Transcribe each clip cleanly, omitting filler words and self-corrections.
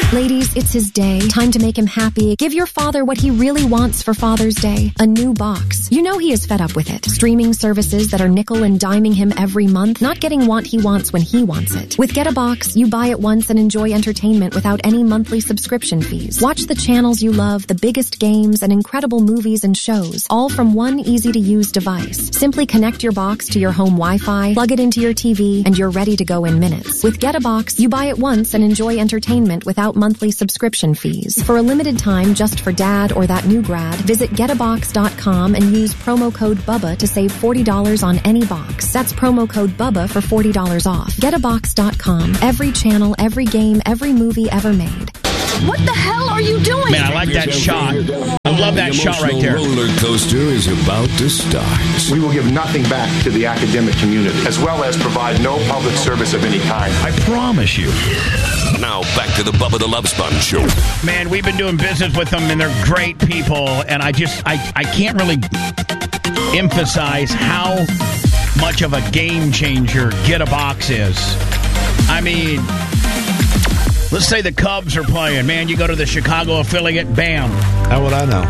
Ladies, it's his day. Time to make him happy. Give your father what he really wants for Father's Day. A new box. You know he is fed up with it. Streaming services that are nickel and diming him every month, not getting what he wants when he wants it. With Get a Box, you buy it once and enjoy entertainment without any monthly subscription fees. Watch the channels you love, the biggest games, and incredible movies and shows, all from one easy-to-use device. Simply connect your box to your home Wi-Fi, plug it into your TV, and you're ready to go in minutes. With Get a Box, you buy it once and enjoy entertainment without monthly subscription fees. For a limited time, just for dad or that new grad, visit getabox.com and use promo code BUBBA to save $40 on any box. That's promo code BUBBA for $40 off. Getabox.com. Every channel, every game, every movie ever made. What the hell are you doing? Man, I like that shot. I love that shot right there. The roller coaster is about to start. We will give nothing back to the academic community, as well as provide no public service of any kind. I promise you. Now back to the Bubba the Love Sponge Show. Man, we've been doing business with them, and they're great people. And I can't really emphasize how much of a game changer Get a Box is. I mean, let's say the Cubs are playing. Man, you go to the Chicago affiliate, bam. How would I know?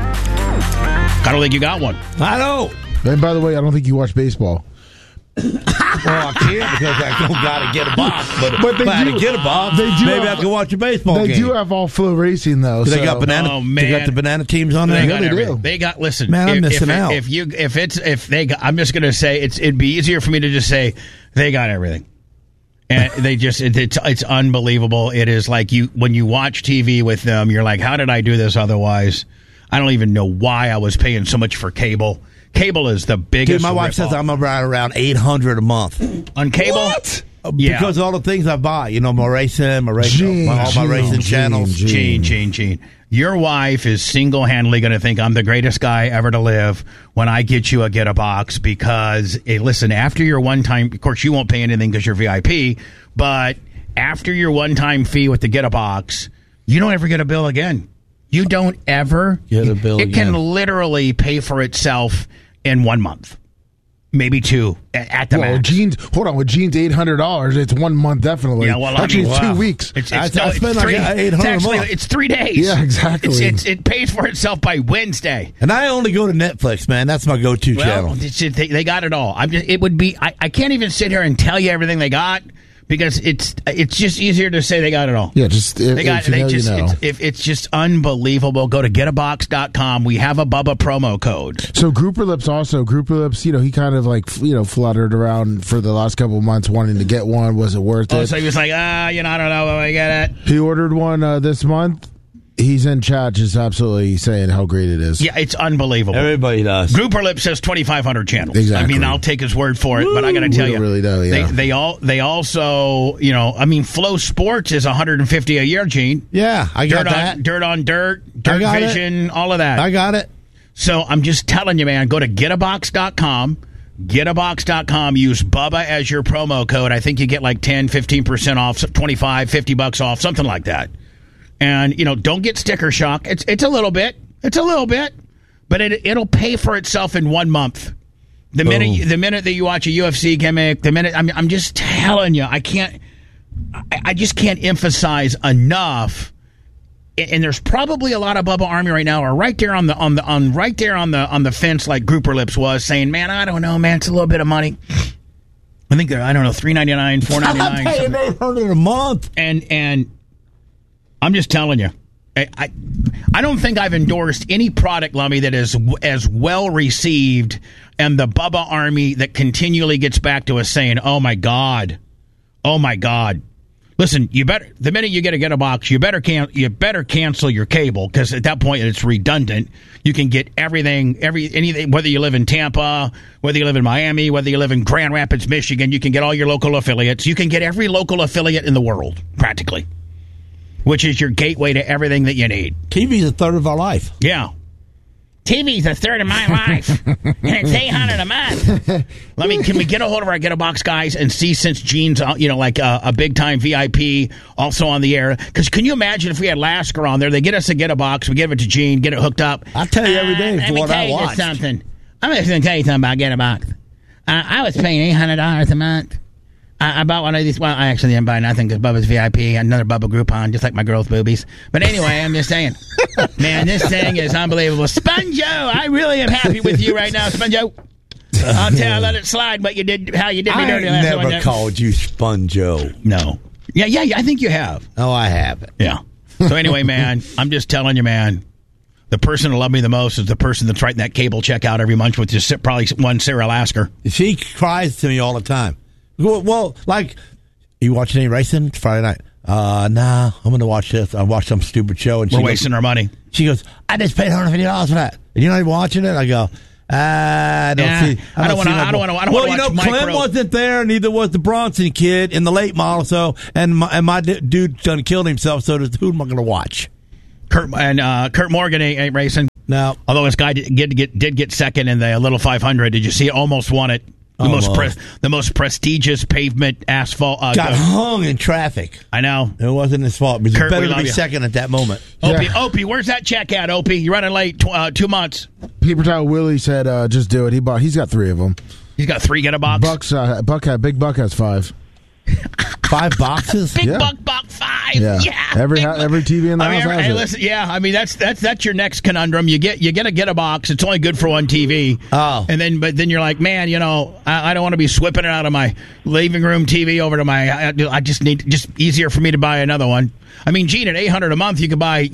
I don't think you got one. I know. And by the way, I don't think you watch baseball. Well, I can't because I don't got to get a box. But they if I had do- to get a box, they do maybe have- I can watch a baseball They game. do have all flow racing though. They so. got banana. Oh, man. They got the banana teams on there. They Yeah, got they everything. do. They got. Listen, Man, I'm missing out. I'm just going to say it'd be easier for me to just say they got everything, and they just it's unbelievable. It is like when you watch TV with them, you're like, how did I do this otherwise? I don't even know why I was paying so much for cable. Cable is the biggest. Dude, my wife says I'm around $800 a month on cable. What? Yeah. Because of all the things I buy, my racing, all my Gene, racing channels. Gene. Your wife is single-handedly going to think I'm the greatest guy ever to live when I get you a Get a Box because, listen, after your one-time, of course, you won't pay anything because you're VIP, but after your one-time fee with the Get a Box, you don't ever get a bill again. You don't ever get a bill again. It can literally pay for itself in 1 month. Maybe two at the max. Gene's $800. It's 1 month definitely. Yeah, well, actually, it's 2 wow. weeks. I spend like $800 a month. It's 3 days. Yeah, exactly. It pays for itself by Wednesday. And I only go to Netflix, man. That's my go-to channel. They got it all. I can't even sit here and tell you everything they got. Because it's just easier to say they got it all. Yeah, just it's just unbelievable. Go to getabox.com. We have a Bubba promo code. So Grouper Lips, he kind of fluttered around for the last couple of months wanting to get one. Was it worth it? So he was like, I don't know if I get it. He ordered one this month. He's in chat just absolutely saying how great it is. Yeah, it's unbelievable. Everybody does. Grouper Lip says 2,500 channels. Exactly. I mean, I'll take his word for it, but I got to tell you, really do, yeah. they also, Flow Sports is $150 a year, Gene. Yeah, I got that. Dirt on Dirt Vision, all of that. I got it. So I'm just telling you, man, go to getabox.com. Getabox.com. Use Bubba as your promo code. I think you get like 10, 15% off, $25, $50 off, something like that. And, don't get sticker shock. It's a little bit. It's a little bit. But it'll pay for itself in 1 month. The minute that you watch a UFC gimmick, I'm just telling you, I just can't emphasize enough. And there's probably a lot of Bubba Army right now are right there on the fence like Grouper Lips was saying, man, I don't know, man, it's a little bit of money. I think they're, $3.99, $4.99. I'm paying $800 a month. And I'm just telling you, I don't think I've endorsed any product, Lummy, that is as well received, and the Bubba Army that continually gets back to us saying, "Oh my God, listen, the minute you get a box, you better cancel your cable because at that point it's redundant. You can get anything, whether you live in Tampa, whether you live in Miami, whether you live in Grand Rapids, Michigan. You can get all your local affiliates. You can get every local affiliate in the world practically." Which is your gateway to everything that you need. TV's a third of our life. Yeah. TV's a third of my life. And it's $800 a month. Can we get a hold of our Get a Box guys and see, since Gene's, a big-time VIP also on the air? Because can you imagine if we had Lasker on there? They get us a Get a Box, we give it to Gene, get it hooked up. I tell you every day for what I watch. I'm just going to tell you something about Get a Box. I was paying $800 a month. I bought one of these. Well, I actually didn't buy nothing because Bubba's VIP, another Bubba Groupon, just like my girl's boobies. But anyway, I'm just saying, man, this thing is unbelievable. Sponjo, I really am happy with you right now, Sponjo. I'll tell you, let it slide, but how you did me dirty last I one. never called you Sponjo. No. Yeah, I think you have. Oh, I haven't. Yeah. So anyway, man, I'm just telling you, man, the person who loved me the most is the person that's writing that cable check out every month with just probably one Sarah Lasker. She cries to me all the time. Well, like, you watching any racing Friday night? Nah, I'm going to watch this. I watched some stupid show. And we're wasting our money. She goes, I just paid $150 for that. And you're not even watching it? I go, I don't want to watch Clem Micro. wasn't there, neither was the Bronson kid in the late model, so, and my dude done killed himself, so who am I going to watch? Kurt Morgan ain't racing. No. Although his guy did get second in the Little 500. Did you see? Almost won it. The most prestigious pavement asphalt. Got hung in traffic. I know. It wasn't his fault. It was Kurt, better to be second at that moment. Opie, where's that check at, Opie? You're running late 2 months. Peeper Towel Willie said, just do it. He's got 3 of them. He's got 3 get a box? Big Buck has 5. 5 boxes? Big Buck bought 5. Yeah. Every TV in the house has it. Listen, I mean that's your next conundrum. You get a box. It's only good for one TV. Oh. But then you're like, man, I don't want to be whipping it out of my living room TV over to my. I just easier for me to buy another one. I mean, Gene, at $800 a month, you could buy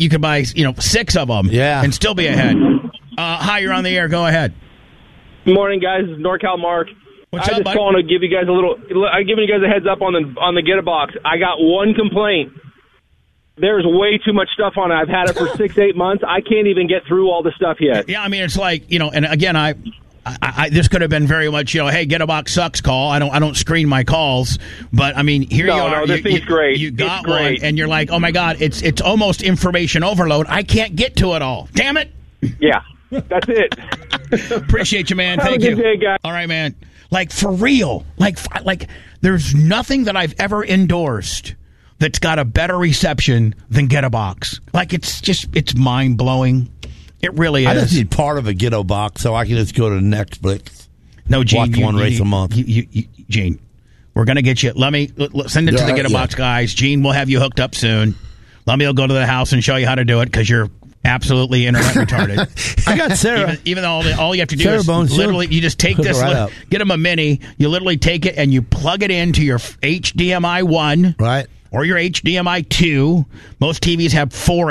6 of them. Yeah. And still be ahead. Hi, you're on the air. Go ahead. Good morning, guys. This is NorCal Mark. What's up, I just want to give you guys I'm giving you guys a heads up on the Get a Box. I got one complaint. There's way too much stuff on it. I've had it for 6-8 months. I can't even get through all the stuff yet. Yeah, I mean, it's like, and again, I this could have been very much, hey, Get a Box sucks call. I don't screen my calls, but I mean, here you are. No, this thing's great. You got one, and you're like, oh my God, it's almost information overload. I can't get to it all. Damn it. Yeah, that's it. Appreciate you, man. Thank you. Have a good day, guys. All right, man. Like, for real. Like there's nothing that I've ever endorsed that's got a better reception than Get a Box. Like, it's mind-blowing. It really is. I just need part of a Get a Box so I can just go to Netflix. No, Gene. Watch one race a month. Gene, we're going to get you. Let me send it to the Get a Box guys. Gene, we'll have you hooked up soon. Let me go to the house and show you how to do it because you're absolutely internet retarded. I got Sarah. Even though all you have to do Sarah is Bones, literally, you just take this, get them a mini, you literally take it and you plug it into your HDMI 1. Right. Or your HDMI 2. Most TVs have 4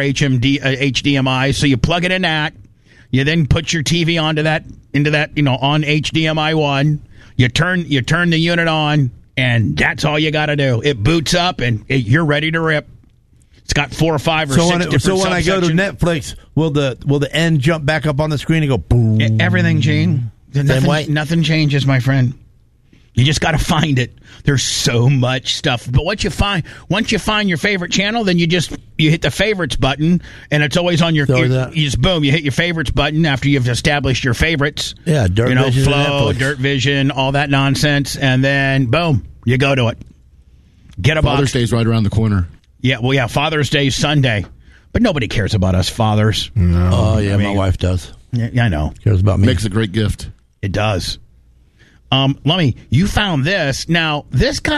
HDMI, so you plug it in that. You then put your TV into that, on HDMI 1. You turn the unit on, and that's all you got to do. It boots up, and you're ready to rip. It's got 4 or 5 or 6 different So when I go to Netflix, will the end jump back up on the screen and go boom? Everything, Gene. Nothing changes, my friend. You just got to find it. There's so much stuff. But once you find your favorite channel, then you hit the favorites button, and it's always on your. You just boom. You hit your favorites button after you've established your favorites. Yeah, Dirt Vision, Flow, Dirt Vision, all that nonsense, and then boom, you go to it. Get a box. Father's Day's right around the corner. Yeah, well, yeah, Father's Day Sunday, but nobody cares about us fathers. No. Oh yeah, my wife does. Yeah, I know. Cares about me. Makes a great gift. It does. You found this. Now, this kind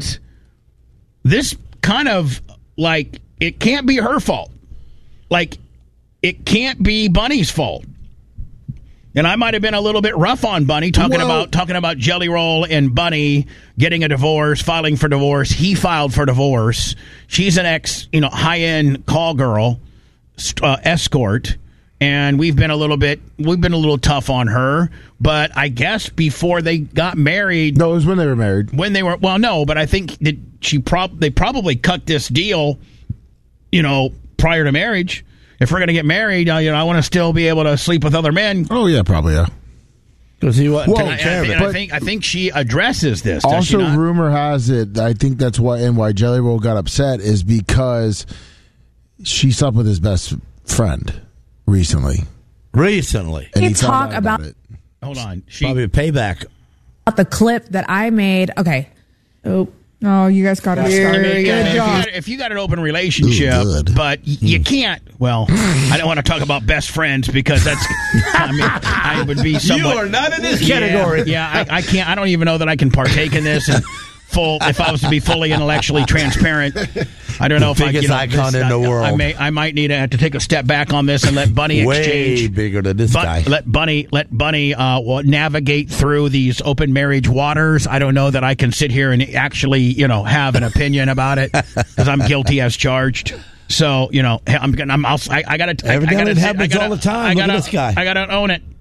of like, it can't be her fault. Like, it can't be Bunny's fault. And I might have been a little bit rough on Bunny, talking about Jelly Roll and Bunny getting a divorce, filing for divorce. He filed for divorce. She's an high-end call girl, escort. And we've been a little tough on her, but I guess before they got married. No, it was when they were married. But I think that they probably cut this deal, prior to marriage. If we're going to get married, I want to still be able to sleep with other men. Oh yeah, probably yeah. Because he wasn't taking care of it. I think she addresses this. Also, rumor has it. I think that's why Jelly Roll got upset is because she slept with his best friend. Recently. And he talk about it. Hold on. Probably a payback. About the clip that I made. Okay. Oh, you guys got it started. Good job. If you got an open relationship, but you can't. Well, I don't want to talk about best friends because that's. I would be somewhat. You are not in this category. Yeah, I can't. I don't even know that I can partake in this. And fully intellectually transparent, I don't know if biggest icon in the world. I might need to have to take a step back on this and let Bunny way bigger than this guy. Let Bunny navigate through these open marriage waters. I don't know that I can sit here and actually have an opinion about it because I'm guilty as charged. So I gotta. Evidently, it happens all the time. Look at this guy. I gotta own it.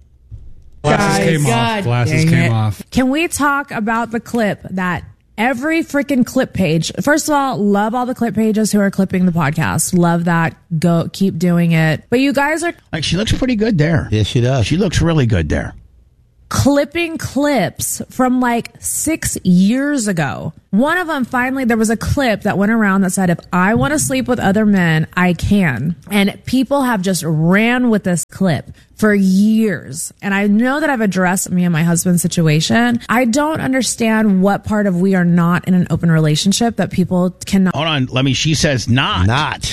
Glasses came off. Can we talk about the clip that every freaking clip page? First of all, love all the clip pages who are clipping the podcast. Love that. Go, keep doing it. But you guys are she looks pretty good there. Yes, she does. She looks really good there. Clipping clips from 6 years ago. One of them, finally, there was a clip that went around that said, if I want to sleep with other men, I can. And people have just ran with this clip for years. And I know that I've addressed me and my husband's situation. I don't understand what part of we are not in an open relationship that people cannot. Hold on. She says not.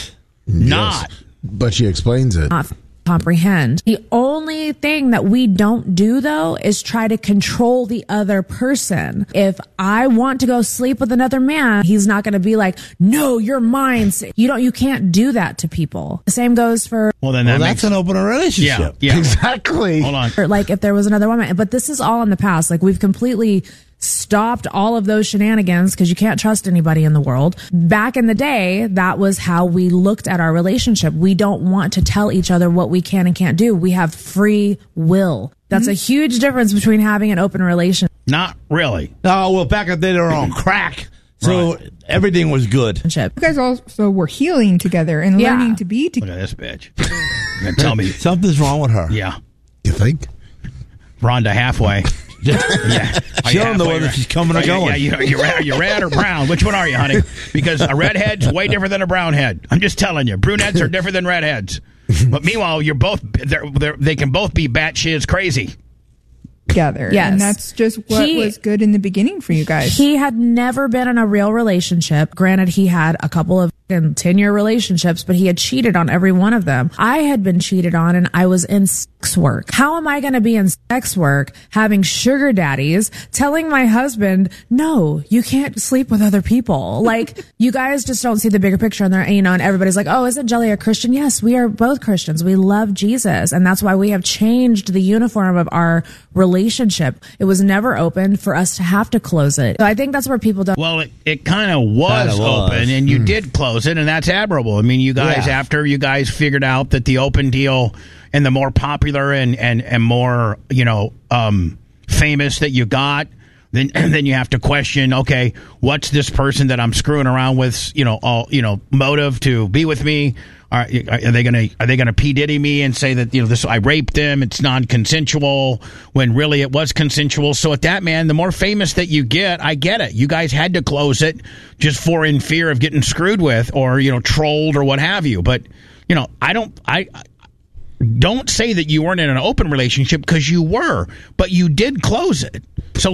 Yes. But she explains it. Not comprehend. The only thing that we don't do, though, is try to control the other person. If I want to go sleep with another man, he's not going to be like, no, you're mine. You can't do that to people. The same goes for. Well, then that's an open relationship. Yeah. Exactly. Hold on. Or if there was another woman, but this is all in the past. We've completely stopped all of those shenanigans because you can't trust anybody in the world. Back in the day, that was how we looked at our relationship. We don't want to tell each other what we can and can't do. We have free will. That's a huge difference between having an open relationship. Not really. Oh, well, back in the day, they were on crack. So everything was good. You guys also were healing together and learning to be together. Look at this bitch. You're gonna tell me something's wrong with her. Yeah. You think? Rhonda halfway. Yeah. She don't know whether she's coming or going. Yeah, you're red or brown. Which one are you, honey? Because a redhead's way different than a brown head. I'm just telling you. Brunettes are different than redheads. But meanwhile, you're both. They can both be batshit crazy. Together. Yes. And that's just what was good in the beginning for you guys. He had never been in a real relationship. Granted, he had a couple of 10-year relationships, but he had cheated on every one of them. I had been cheated on and I was in sex work. How am I going to be in sex work having sugar daddies telling my husband, no, you can't sleep with other people? You guys just don't see the bigger picture and and everybody's like, oh, isn't Jelly a Christian? Yes, we are both Christians. We love Jesus. And that's why we have changed the uniform of our relationship. It was never open for us to have to close it. So I think that's where people don't. Well, it kind of was open and you did close it, and that's admirable. I mean, you guys, after you guys figured out that the open deal and the more popular and more, famous that you got, then you have to question, okay, what's this person that I'm screwing around with, motive to be with me? Are they gonna P. Diddy me and say that I raped them, it's non-consensual, when really it was consensual? So at that, man, the more famous that you get, I get it. You guys had to close it just in fear of getting screwed with or trolled or what have you. But I don't say that you weren't in an open relationship, because you were, but you did close it. So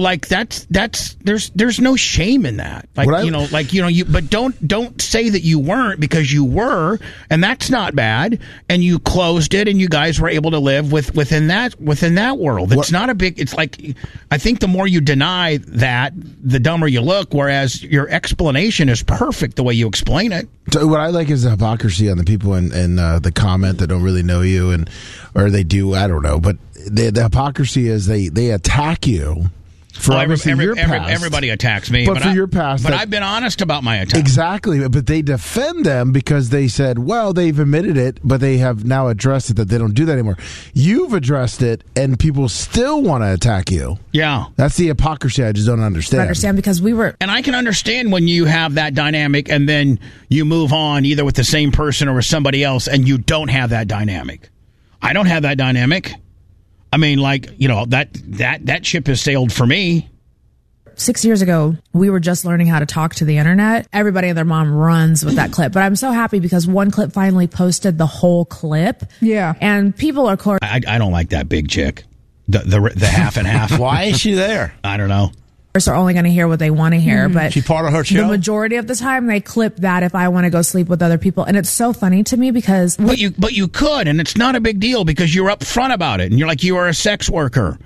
there's no shame in that. But don't say that you weren't, because you were, and that's not bad. And you closed it, and you guys were able to live within that world. It's not a big. It's I think the more you deny that, the dumber you look. Whereas your explanation is perfect the way you explain it. So what I like is the hypocrisy on the people in the comment that don't really know you, or they do. I don't know, but the hypocrisy is they attack you. For your past. Everybody attacks me. But for your past. But I've been honest about my attack. Exactly. But they defend them because they said, well, they've admitted it, but they have now addressed it that they don't do that anymore. You've addressed it, and people still want to attack you. Yeah. That's the hypocrisy I just don't understand. Because we were... And I can understand when you have that dynamic and then you move on either with the same person or with somebody else and you don't have that dynamic. I don't have that dynamic. I mean, that ship has sailed for me. 6 years ago, we were just learning how to talk to the internet. Everybody and their mom runs with that clip. But I'm so happy because one clip finally posted the whole clip. Yeah. And people are... I don't like that big chick. The half and half. Why is she there? I don't know. Are only going to hear what they want to hear, but she part of her show. The majority of the time they clip that if I want to go sleep with other people, and it's so funny to me because but you could, and it's not a big deal because you're upfront about it, and you're like, you are a sex worker,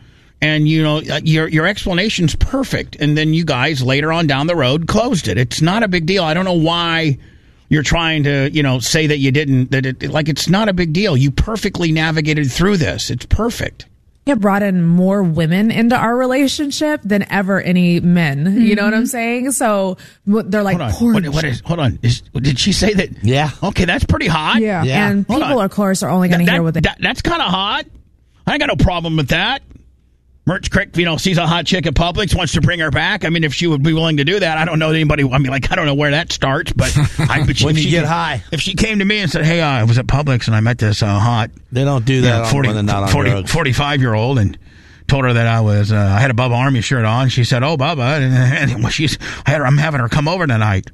And, your explanation's perfect. And then you guys later on down the road closed it. It's not a big deal. I don't know why you're trying to, say that you didn't, it's not a big deal. You perfectly navigated through this. It's perfect. It brought in more women into our relationship than ever any men. Mm-hmm. You know what I'm saying? So they're like, hold on. Did she say that? Yeah. Okay, that's pretty hot. Yeah. And people, of course, are only going to hear what they... That's kind of hot. I ain't got no problem with that. Merch Crick, sees a hot chick at Publix, wants to bring her back. I mean, if she would be willing to do that, I don't know anybody. I don't know where that starts, but when you get high, if she came to me and said, "Hey, I was at Publix and I met this hot," they don't do that. 45-year-old, and told her that I was, I had a Bubba Army shirt on. She said, "Oh, Bubba," and I'm having her come over tonight.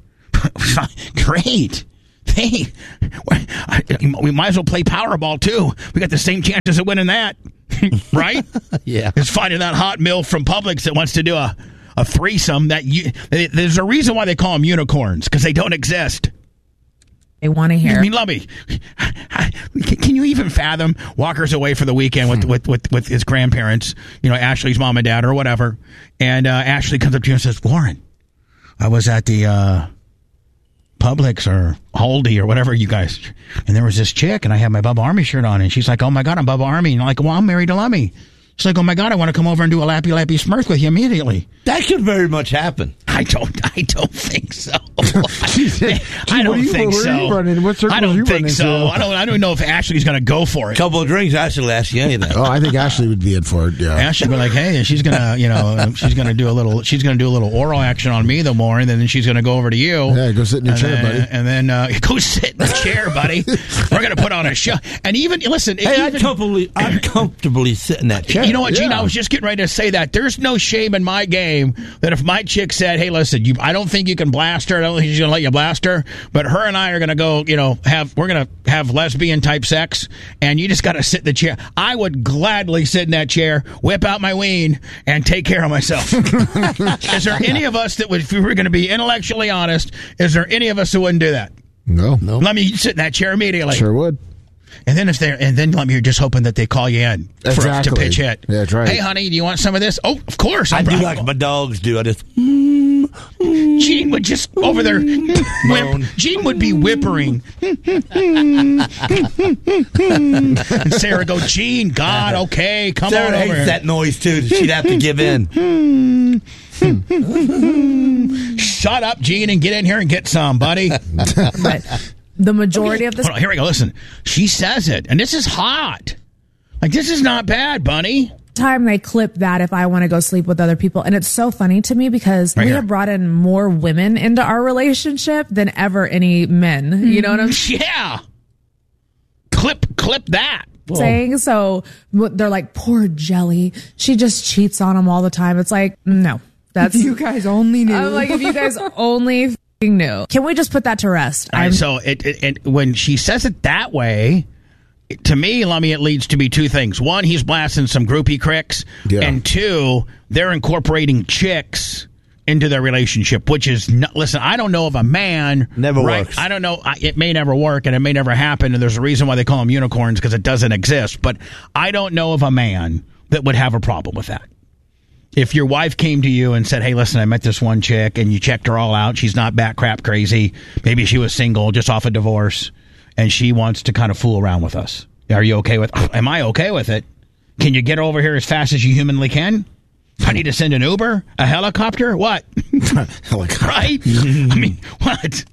Great. Hey, we might as well play Powerball too. We got the same chances of winning that. Right? Yeah. It's finding that hot MILF from Publix that wants to do a threesome. There's a reason why they call them unicorns, because they don't exist. They want to hear. I mean, Lummy, can you even fathom Walker's away for the weekend with his grandparents, Ashley's mom and dad or whatever, and Ashley comes up to you and says, "Warren, I was at the Publix or Aldi or whatever you guys, and there was this chick, and I had my Bubba Army shirt on, and she's like, 'Oh my God, I'm Bubba Army,' and I'm like, 'Well, I'm married to Lummy.' She's like, 'Oh my God, I want to come over and do a lappy smirk with you immediately.'" That could very much happen. I don't think so. I don't think so. I don't know if Ashley's going to go for it. Couple of drinks, Ashley will ask you anything. Oh, I think Ashley would be in for it. Yeah, Ashley would be like, "Hey," and she's gonna, she's gonna do a little oral action on me the more, and then she's gonna go over to you. Yeah, go sit in your chair, buddy. And then go sit in the chair, buddy. We're gonna put on a show. And even listen, I'd comfortably sit in that chair. You know what, Gene? I was just getting ready to say that. There's no shame in my game that if my chick said, "Hey, listen, I don't think you can blast her. I don't think she's going to let you blast her, but her and I are going to go, we're going to have lesbian type sex, and you just got to sit in the chair." I would gladly sit in that chair, whip out my ween, and take care of myself. Is there any of us that would, if we were going to be intellectually honest, is there any of us who wouldn't do that? No. Let me sit in that chair immediately. Sure would. And then let me, you're just hoping that they call you in to pitch hit. Yeah, that's right. "Hey, honey, do you want some of this?" "Oh, of course." I do like my dogs do. I just... Gene would just over there. Gene would be whimpering. And Sarah would go, "Gene, God, okay, come Sarah on over hates here." that noise too. She'd have to give in. Shut up, Gene, and get in here and get some, buddy. But the majority of this... Hold on, here we go. Listen, she says it, and this is hot. Like, this is not bad, Bunny. Time they clip that if I want to go sleep with other people, and it's so funny to me because we have brought in more women into our relationship than ever any men. Mm-hmm. You know what I'm saying? Yeah. Clip that. Saying so they're like, "Poor Jelly, she just cheats on him all the time." It's like, no, that's you guys only knew. I'm like, if you guys only knew. Can we just put that to rest? Right, so it when she says it that way, to me, Lummy, it leads to be two things. One, he's blasting some groupie cricks, and two, they're incorporating chicks into their relationship, which is listen, I don't know of a man works. I don't know, it may never work and it may never happen, and there's a reason why they call them unicorns, because it doesn't exist, but I don't know of a man that would have a problem with that. If your wife came to you and said, "Hey, listen, I met this one chick," and you checked her all out, she's not bat crap crazy, maybe she was single, just off a divorce, and she wants to kind of fool around with us, are you okay with am I okay with it? Can you get over here as fast as you humanly can? I need to send an Uber? A helicopter? What? Helicopter. Right? I mean, what?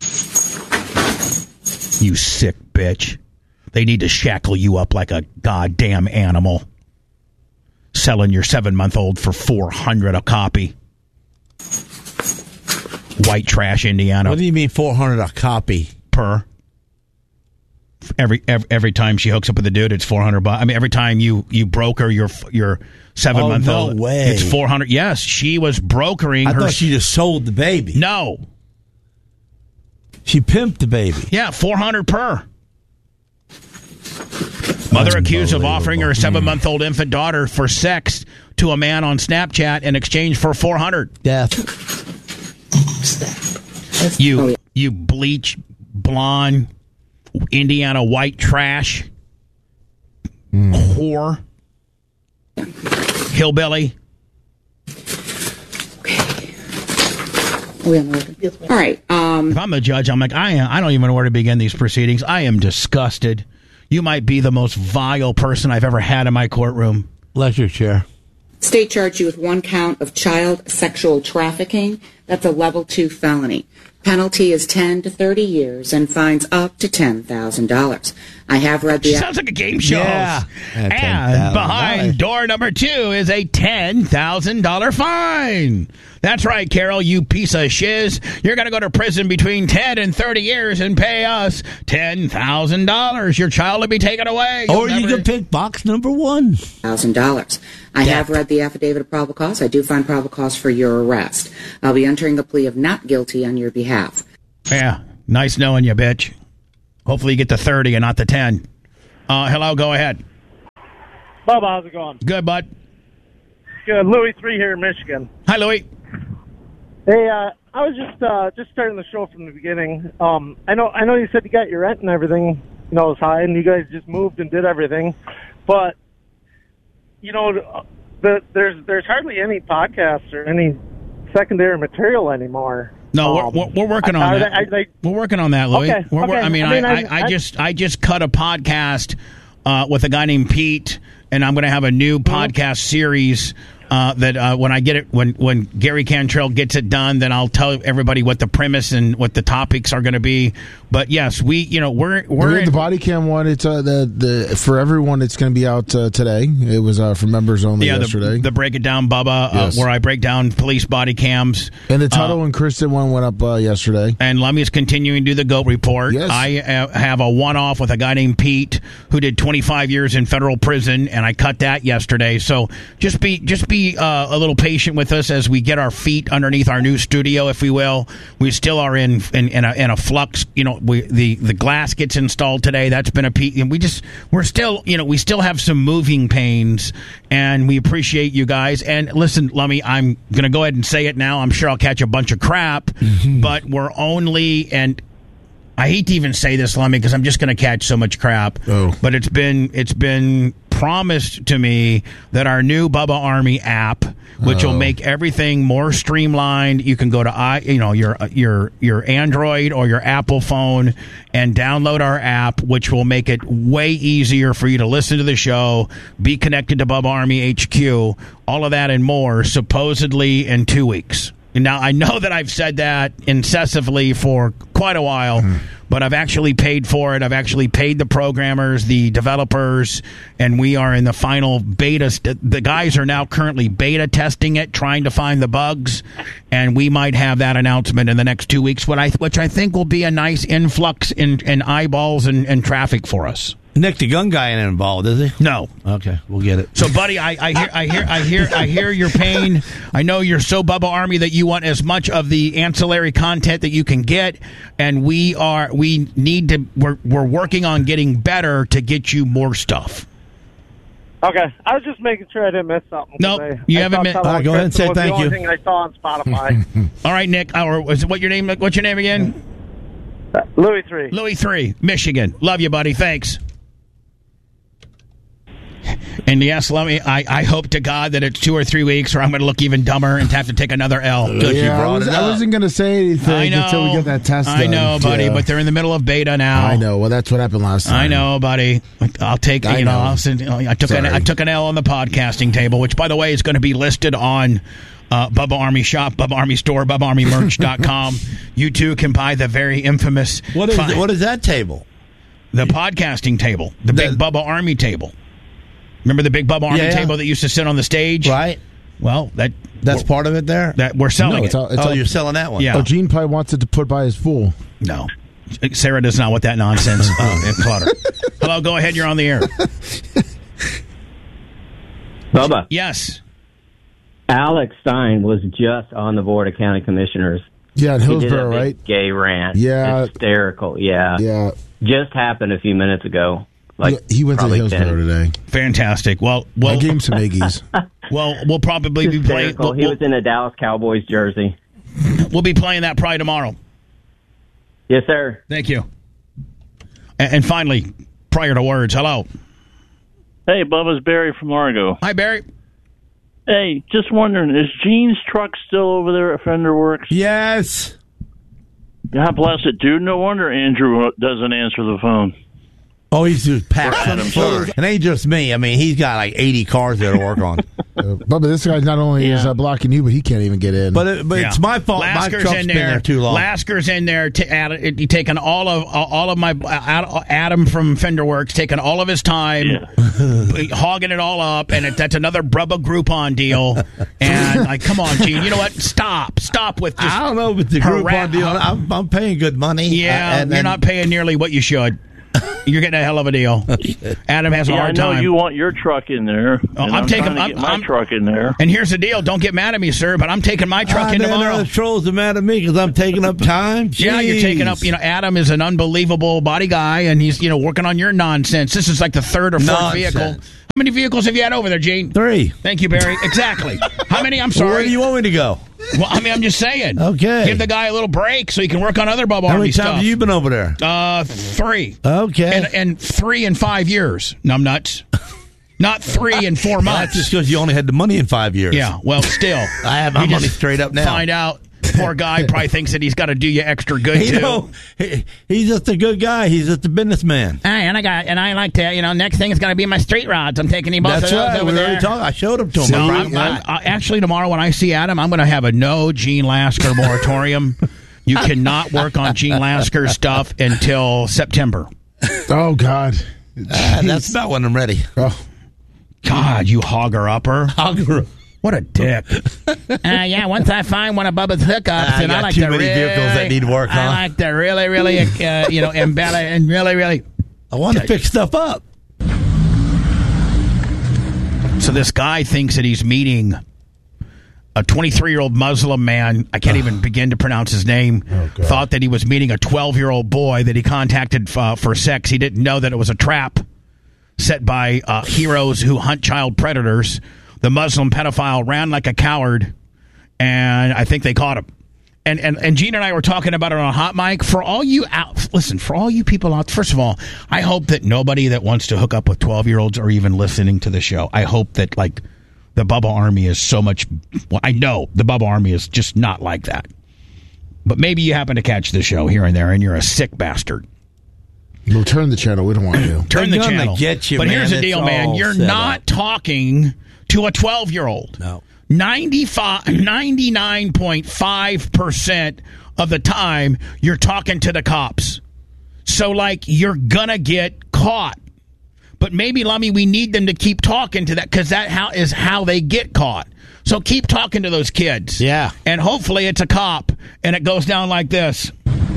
You sick bitch. They need to shackle you up like a goddamn animal. Selling your 7-month-old for $400 a copy. White trash, Indiana. What do you mean $400 a copy? Per. Every time she hooks up with a dude, it's $400. I mean, every time you broker your 7-month-old, no way. It's $400. Yes, she was brokering. I thought she just sold the baby. No, she pimped the baby. Yeah, $400 per. Mother accused of offering her 7-month-old infant daughter for sex to a man on Snapchat in exchange for $400. Death. You bleach blonde Indiana white trash whore. Hillbilly. All right. If I'm a judge, I'm like, I don't even know where to begin these proceedings. I am disgusted. You might be the most vile person I've ever had in my courtroom. Lecture chair. State charged you with 1 count of child sexual trafficking. That's a level 2 felony. Penalty is 10 to 30 years and fines up to $10,000. I have read the... Sounds like a game show. Yeah. And behind door number 2 is a $10,000 fine. That's right, Carol, you piece of shiz. You're going to go to prison between 10 and 30 years and pay us $10,000. Your child will be taken away. You can pick box number 1. $1,000. I have read the affidavit of probable cause. I do find probable cause for your arrest. I'll be entering a plea of not guilty on your behalf. Yeah, nice knowing you, bitch. Hopefully you get the 30 and not the 10. Hello, go ahead. Bubba, how's it going? Good, bud. Good. Louis 3 here in Michigan. Hi, Louis. Hey, I was just starting the show from the beginning. I know you said you got your rent and everything, was high, and you guys just moved and did everything, but there's hardly any podcasts or any secondary material anymore. No, we're working on that. We're working on that, Louis. Okay. I just cut a podcast with a guy named Pete, and I'm going to have a new podcast series that when I get it, when Gary Cantrell gets it done, then I'll tell everybody what the premise and what the topics are going to be. But yes, we're the body cam one. It's the for everyone. It's going to be out today. It was for members only yesterday. The Break It Down Bubba, yes. Where I break down police body cams. And the Tuttle and Kristen one went up yesterday. And Lummy's continuing to do the GOAT report. Yes. I have a one-off with a guy named Pete who did 25 years in federal prison, and I cut that yesterday. So just be a little patient with us as we get our feet underneath our new studio, if we will. We still are in a flux. The glass gets installed today. That's been and we still have some moving pains, and we appreciate you guys. And listen, Lummy, I'm going to go ahead and say it now. I'm sure I'll catch a bunch of crap, but we're only, and I hate to even say this, Lummy, because I'm just going to catch so much crap. Oh. But it's been promised to me that our new Bubba Army app, which will make everything more streamlined. You can go to your Android or your Apple phone and download our app, which will make it way easier for you to listen to the show, be connected to Bubba Army HQ, all of that and more, supposedly in 2 weeks. Now, I know that I've said that incessantly for quite a while, but I've actually paid for it. I've actually paid the programmers, the developers, and we are in the final beta. The guys are now currently beta testing it, trying to find the bugs, and we might have that announcement in the next 2 weeks, which I think will be a nice influx in eyeballs and traffic for us. Nick the gun guy ain't involved, is he? No. Okay, we'll get it. So, buddy, I hear your pain. I know you're so Bubba Army that you want as much of the ancillary content that you can get, and we're working on getting better to get you more stuff. Okay, I was just making sure I didn't miss something. Nope, you haven't missed. Go ahead and say thank you. The only thing I saw on Spotify. All right, Nick. What's your name again? Louis 3. Louis 3, Michigan. Love you, buddy. Thanks. And yes, I hope to God that it's 2 or 3 weeks, or I'm going to look even dumber and have to take another L. I wasn't going to say anything until we get that test done. I know, buddy, but they're in the middle of beta now. I know. Well, that's what happened last time. I know, buddy. I'll take. I took an L on the podcasting table, which, by the way, is going to be listed on Bubba Army Shop, Bubba Army Store, BubbaArmyMerch.com. You too can buy the very infamous. What is that table? The podcasting table, the big Bubba Army table. Remember the big Bubba Army table that used to sit on the stage? Right. Well, that's part of it there? That we're selling it. You're selling that one? Yeah. Oh, Gene probably wants it to put by his pool. No. Sarah does not want that nonsense. Clutter. Hello, go ahead. You're on the air. Bubba. Yes. Alex Stein was just on the Board of County Commissioners. Yeah, in Hillsborough, he did a big right? Gay rant. Yeah. Hysterical, yeah. Yeah. Just happened a few minutes ago. He went to Hillsborough today. Fantastic. Well, I gave him some Iggy's. Well, we'll probably be playing. He was in a Dallas Cowboys jersey. We'll be playing that probably tomorrow. Yes, sir. Thank you. And finally, prior to words, hello. Hey, Bubba's Barry from Largo. Hi, Barry. Hey, just wondering, is Gene's truck still over there at Fender Works? Yes. God bless it, dude. No wonder Andrew doesn't answer the phone. Oh, he's just packed full. And ain't just me. I mean, he's got like 80 cars there to work on. Bubba, this guy not only is blocking you, but he can't even get in. But it's my fault. Lasker's my truck's been there too long. Lasker's in there. Taking all of my Adam from Fender Works, taking all of his time, hogging it all up, and that's another Bubba Groupon deal. And like, come on, Gene. You know what? Stop with this. I don't know with the Groupon deal. I'm paying good money. Yeah, you're not paying nearly what you should. You're getting a hell of a deal. Adam has a hard time. I know you want your truck in there. I'm taking my truck in there. And here's the deal. Don't get mad at me, sir, but I'm taking my truck in tomorrow. The trolls are mad at me because I'm taking up time. Jeez. Yeah, you're taking up. Adam is an unbelievable body guy, and he's working on your nonsense. This is like the third or fourth vehicle. How many vehicles have you had over there, Gene? 3. Thank you, Barry. Exactly. How many? I'm sorry. Where do you want me to go? Well, I mean, I'm just saying. Okay. Give the guy a little break so he can work on other Bubba Army stuff. How many times have you been over there? 3. Okay. And 3 in 5 years. Numbnuts. Not 3 in 4 months. That's just because you only had the money in 5 years. Yeah, well, still. I have my money straight up now. Find out. Poor guy probably thinks that he's got to do you extra good, too. He's just a good guy. He's just a businessman. And I like to, next thing is going to be my street rods. I'm taking him both of those over there. I showed him to him. Actually, tomorrow when I see Adam, I'm going to have a no Gene Lasker moratorium. You cannot work on Gene Lasker stuff until September. Oh, God. That's about when I'm ready. Oh. God, you hogger-upper. Hogger-upper. What a dick. Once I find one of Bubba's hookups, and I like too many vehicles that need work, I like to really, embellish and really... I want to pick stuff up. So this guy thinks that he's meeting a 23-year-old Muslim man. I can't even begin to pronounce his name. Thought that he was meeting a 12-year-old boy that he contacted for sex. He didn't know that it was a trap set by heroes who hunt child predators. The Muslim pedophile ran like a coward, and I think they caught him. And Gene and I were talking about it on a hot mic. For all you people out, first of all, I hope that nobody that wants to hook up with 12-year-olds are even listening to the show. I hope that, like, the Bubba Army is so much... Well, I know the Bubba Army is just not like that. But maybe you happen to catch the show here and there, and you're a sick bastard. We'll turn the channel. We don't want to. Turn the channel. Get you, but man. Here's the deal, man. You're not talking to a 12-year-old. No. 99.5% of the time, you're talking to the cops. So, like, you're going to get caught. But maybe, Lummy, we need them to keep talking to that because that is how they get caught. So keep talking to those kids. Yeah. And hopefully it's a cop, and it goes down like this.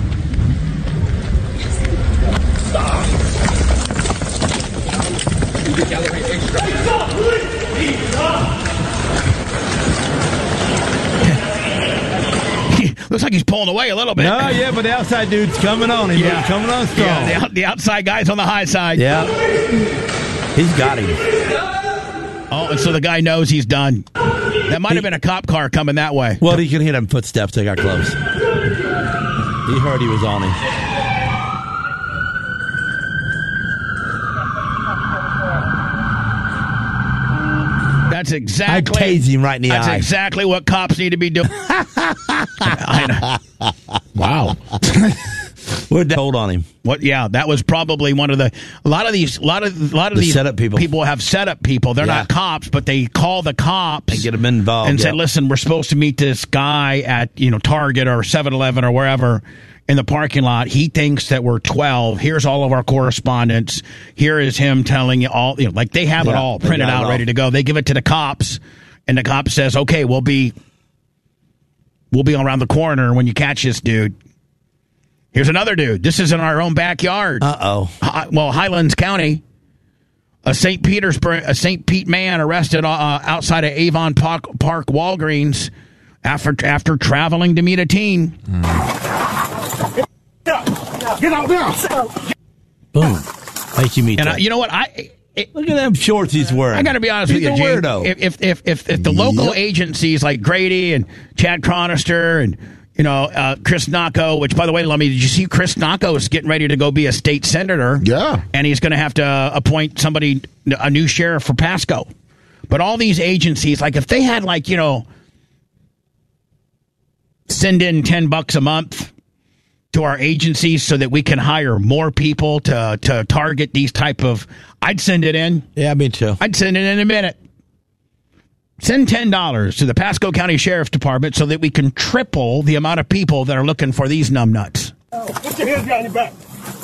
Looks like he's pulling away a little bit. No, yeah, but the outside dude's coming on him. Yeah. He's coming on strong. Yeah, the outside guy's on the high side. Yeah. He's got him. Oh, and so the guy knows he's done. That might have been a cop car coming that way. Well, he can hear them footsteps. They got close. He heard he was on him. That's exactly. I'd tase him right in the eye. That's exactly what cops need to be doing. Wow. Hold on him. What? Yeah, that was probably one of the. A lot of these setup people. People have setup people. They're not cops, but they call the cops and get them involved and say, "Listen, we're supposed to meet this guy at Target or 7-Eleven or wherever." In the parking lot, he thinks that we're 12. Here's all of our correspondence. Here is him telling you all, like they have it all printed out, ready to go. They give it to the cops, and the cop says, "Okay, we'll be around the corner when you catch this dude." Here's another dude. This is in our own backyard. Well, Highlands County, a St. Pete man arrested outside of Avon Park Walgreens after traveling to meet a teen. Get out now! Boom. Thank you, meet. And you know what? Look at them shorts he's wearing. I got to be honest with you, Gene. Weirdo. If the local agencies like Grady and Chad Chronister and Chris Nocco, which, by the way, Lummy, did you see Chris Nocco is getting ready to go be a state senator? Yeah. And he's going to have to appoint a new sheriff for Pasco. But all these agencies, like if they had send in $10 a month to our agencies so that we can hire more people to target these type of, I'd send it in. Yeah, me too. I'd send it in a minute. Send $10 to the Pasco County Sheriff's Department so that we can triple the amount of people that are looking for these numbnuts. Put your hands behind your back.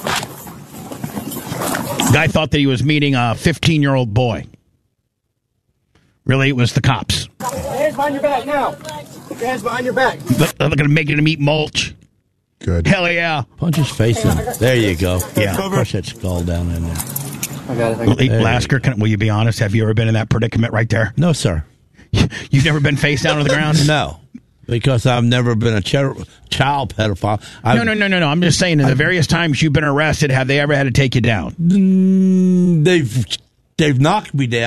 Guy thought that he was meeting a 15-year-old boy. Really, it was the cops. Put your hands behind your back now. Put your hands behind your back. They're going to make him eat mulch. Good. Hell yeah. Punch his face in. There you go. Yeah. Push that skull down in there. I got it. Lasker, will you be honest? Have you ever been in that predicament right there? No, sir. You've never been face down on the ground? No, because I've never been a child pedophile. No. I'm just saying, in the various times you've been arrested, have they ever had to take you down? They've knocked me down.